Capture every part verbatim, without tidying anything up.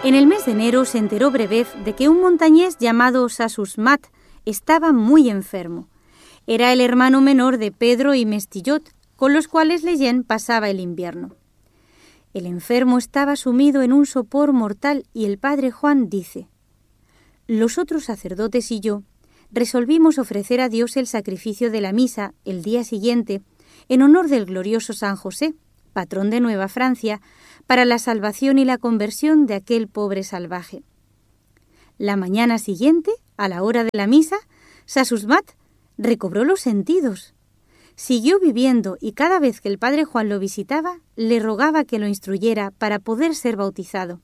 En el mes de enero se enteró Brebeuf de que un montañés llamado Sasusmat estaba muy enfermo. Era el hermano menor de Pedro y Mestillot, con los cuales Lejeune pasaba el invierno. El enfermo estaba sumido en un sopor mortal y el padre Juan dice: «Los otros sacerdotes y yo resolvimos ofrecer a Dios el sacrificio de la misa el día siguiente en honor del glorioso San José, patrón de Nueva Francia, para la salvación y la conversión de aquel pobre salvaje. La mañana siguiente, a la hora de la misa, Sasusmat recobró los sentidos. Siguió viviendo y cada vez que el padre Juan lo visitaba, le rogaba que lo instruyera para poder ser bautizado.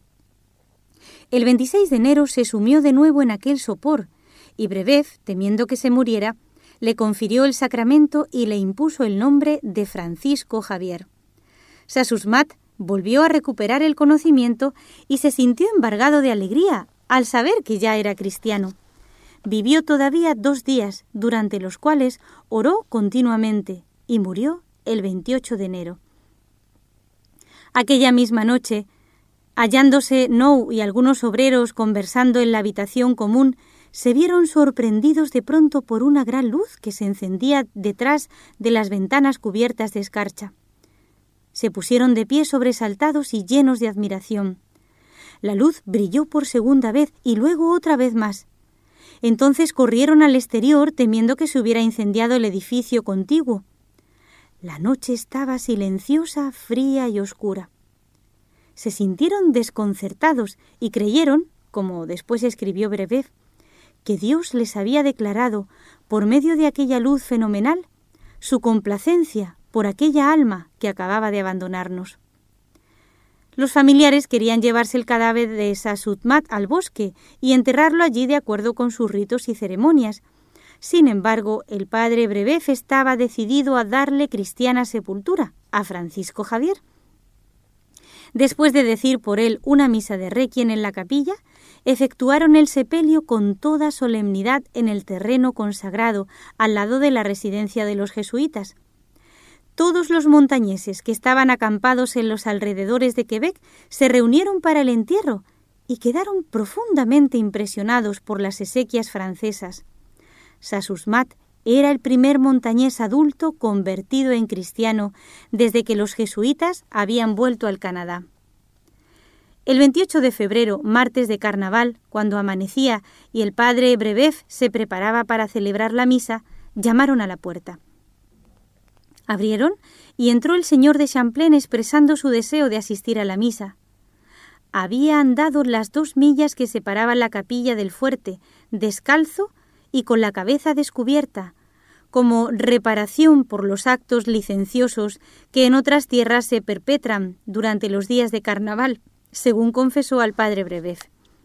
El veintiséis de enero se sumió de nuevo en aquel sopor y Brebeuf, temiendo que se muriera, le confirió el sacramento y le impuso el nombre de Francisco Javier. Sasusmat volvió a recuperar el conocimiento y se sintió embargado de alegría al saber que ya era cristiano. Vivió todavía dos días, durante los cuales oró continuamente, y murió el veintiocho de enero. Aquella misma noche, hallándose Nou y algunos obreros conversando en la habitación común, se vieron sorprendidos de pronto por una gran luz que se encendía detrás de las ventanas cubiertas de escarcha. Se pusieron de pie sobresaltados y llenos de admiración. La luz brilló por segunda vez y luego otra vez más. Entonces corrieron al exterior temiendo que se hubiera incendiado el edificio contiguo. La noche estaba silenciosa, fría y oscura. Se sintieron desconcertados y creyeron, como después escribió Brebeuf, que Dios les había declarado, por medio de aquella luz fenomenal, su complacencia por aquella alma que acababa de abandonarnos. Los familiares querían llevarse el cadáver de Sasusmat al bosque y enterrarlo allí de acuerdo con sus ritos y ceremonias. Sin embargo, el padre Brebeuf estaba decidido a darle cristiana sepultura a Francisco Javier. Después de decir por él una misa de requiem en la capilla, efectuaron el sepelio con toda solemnidad en el terreno consagrado al lado de la residencia de los jesuitas. Todos los montañeses que estaban acampados en los alrededores de Quebec se reunieron para el entierro y quedaron profundamente impresionados por las exequias francesas. Sasusmat era el primer montañés adulto convertido en cristiano desde que los jesuitas habían vuelto al Canadá. El veintiocho de febrero, martes de carnaval, cuando amanecía y el padre Brebeuf se preparaba para celebrar la misa, llamaron a la puerta. Abrieron y entró el señor de Champlain expresando su deseo de asistir a la misa. Había andado las dos millas que separaban la capilla del fuerte, descalzo y con la cabeza descubierta, como reparación por los actos licenciosos que en otras tierras se perpetran durante los días de carnaval, según confesó al padre Brebeuf.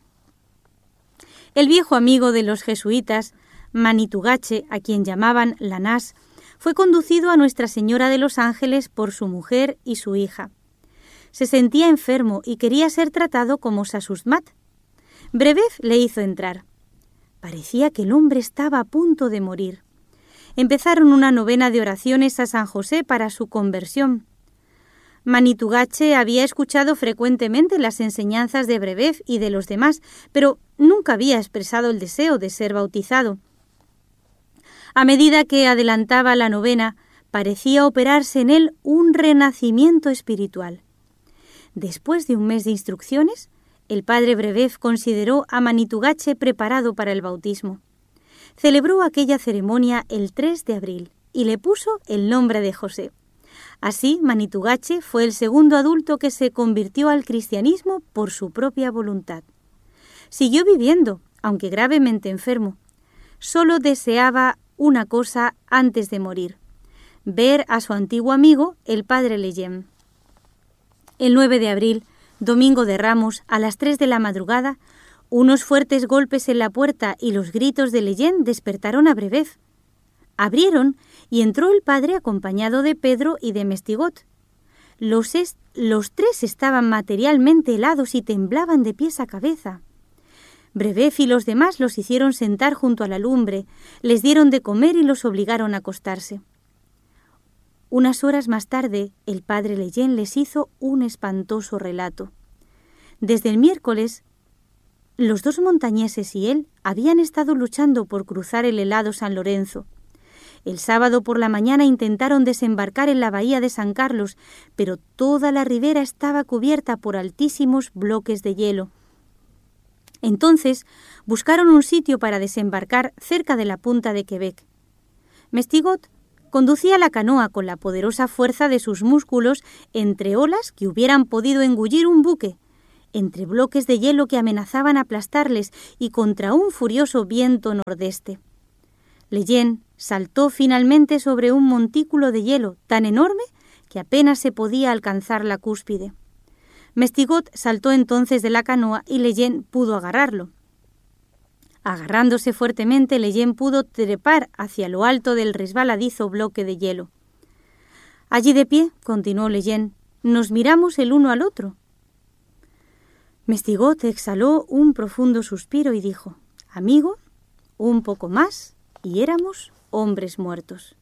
El viejo amigo de los jesuitas, Manitugache, a quien llamaban Lanás, fue conducido a Nuestra Señora de los Ángeles por su mujer y su hija. Se sentía enfermo y quería ser tratado como Sasusmat. Brebeuf le hizo entrar. Parecía que el hombre estaba a punto de morir. Empezaron una novena de oraciones a San José para su conversión. Manitugache había escuchado frecuentemente las enseñanzas de Brebeuf y de los demás, pero nunca había expresado el deseo de ser bautizado. A medida que adelantaba la novena, parecía operarse en él un renacimiento espiritual. Después de un mes de instrucciones, el padre Brebeuf consideró a Manitugache preparado para el bautismo. Celebró aquella ceremonia el tres de abril y le puso el nombre de José. Así, Manitugache fue el segundo adulto que se convirtió al cristianismo por su propia voluntad. Siguió viviendo, aunque gravemente enfermo. Solo deseaba una cosa antes de morir: ver a su antiguo amigo, el padre Lejeune. El nueve de abril, domingo de Ramos, a las tres de la madrugada, unos fuertes golpes en la puerta y los gritos de Lejeune despertaron a Brebeuf. Abrieron y entró el padre acompañado de Pedro y de Mestigot. Los, est- los tres estaban materialmente helados y temblaban de pies a cabeza. Brebeuf y los demás los hicieron sentar junto a la lumbre, les dieron de comer y los obligaron a acostarse. Unas horas más tarde, el padre Lejeune les hizo un espantoso relato. Desde el miércoles, los dos montañeses y él habían estado luchando por cruzar el helado San Lorenzo. El sábado por la mañana intentaron desembarcar en la bahía de San Carlos, pero toda la ribera estaba cubierta por altísimos bloques de hielo. Entonces buscaron un sitio para desembarcar cerca de la punta de Quebec. Mestigot conducía la canoa con la poderosa fuerza de sus músculos entre olas que hubieran podido engullir un buque, entre bloques de hielo que amenazaban aplastarles y contra un furioso viento nordeste. Lejeune saltó finalmente sobre un montículo de hielo tan enorme que apenas se podía alcanzar la cúspide. Mestigot saltó entonces de la canoa y Lejeune pudo agarrarlo. Agarrándose fuertemente, Lejeune pudo trepar hacia lo alto del resbaladizo bloque de hielo. Allí de pie, continuó Lejeune, nos miramos el uno al otro. Mestigot exhaló un profundo suspiro y dijo: «Amigo, un poco más y éramos hombres muertos».